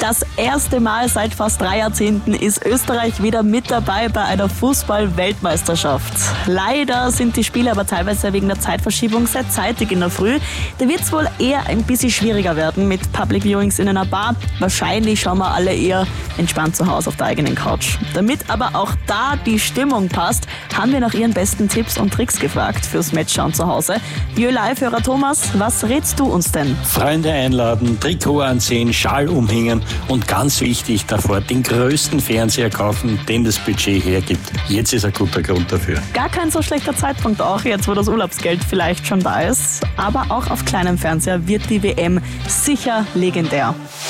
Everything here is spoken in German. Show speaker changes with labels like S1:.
S1: Das erste Mal seit fast 3 Jahrzehnten ist Österreich wieder mit dabei bei einer Fußball-Weltmeisterschaft. Leider sind die Spiele aber teilweise wegen der Zeitverschiebung sehr zeitig in der Früh. Da wird es wohl eher ein bisschen schwieriger werden mit Public Viewings in einer Bar. Wahrscheinlich schauen wir alle eher entspannt zu Hause auf der eigenen Couch. Damit aber auch da die Stimmung passt, haben wir nach Ihren besten Tipps und Tricks gefragt fürs Matchschauen zu Hause. Live-Hörer Thomas, was rätst du uns denn?
S2: Freunde einladen, Trikot anziehen, Schal umhängen und ganz wichtig davor, den größten Fernseher kaufen, den das Budget hergibt. Jetzt ist ein guter Grund dafür.
S1: Gar kein so schlechter Zeitpunkt auch jetzt, wo das Urlaubsgeld vielleicht schon da ist. Aber auch auf kleinem Fernseher wird die WM sicher legendär.